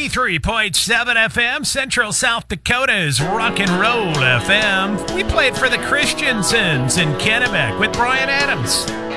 93.7 FM, Central South Dakota's Rock and Roll FM. We played for the Christiansons in Kennebec with Bryan Adams.